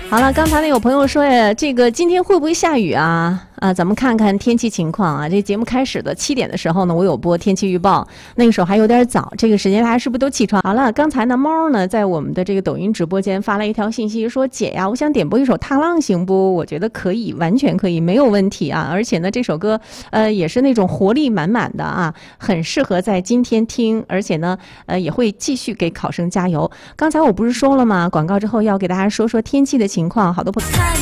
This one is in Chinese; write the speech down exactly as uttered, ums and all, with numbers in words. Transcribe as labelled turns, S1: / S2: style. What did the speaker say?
S1: 好了，刚才呢有朋友说呀，这个今天会不会下雨啊？啊，咱们看看天气情况啊。这节目开始的七点的时候呢，我有播天气预报，那个时候还有点早，这个时间大家是不是都起床？好了，刚才呢猫呢在我们的这个抖音直播间发了一条信息，说姐呀，我想点播一首《踏浪》行不？我觉得可以，完全可以，没有问题啊。而且呢，这首歌呃也是那种活力满满的啊，很适合在今天听，而且呢呃也会继续给考生加油。刚才我不是说了吗？广告之后要给大家说说天气的情况，好多朋友。